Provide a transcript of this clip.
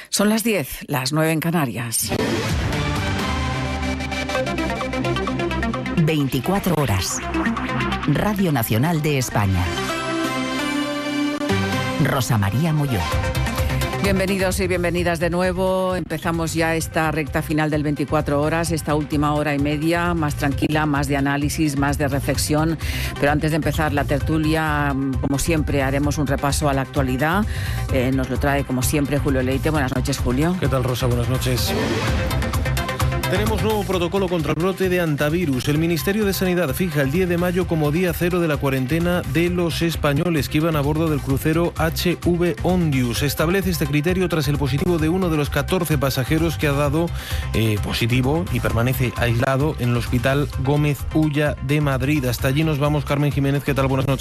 Son las 10, las 9 en Canarias. 24 horas. Radio Nacional de España. Rosa María Molló. Bienvenidos y bienvenidas de nuevo. Empezamos ya esta recta final del 24 horas, esta última hora y media, más tranquila, más de análisis, más de reflexión. Pero antes de empezar la tertulia, como siempre, haremos un repaso a la actualidad. Nos lo trae, como siempre, Julio Leite. Buenas noches, Julio. ¿Qué tal, Rosa? Buenas noches. Tenemos nuevo protocolo contra el brote de hantavirus. El Ministerio de Sanidad fija el 10 de mayo como día cero de la cuarentena de los españoles que iban a bordo del crucero HV Ondius. Establece este criterio tras el positivo de uno de los 14 pasajeros que ha dado positivo y permanece aislado en el Hospital Gómez Ulla de Madrid. Hasta allí nos vamos, Carmen Jiménez. ¿Qué tal? Buenas noches.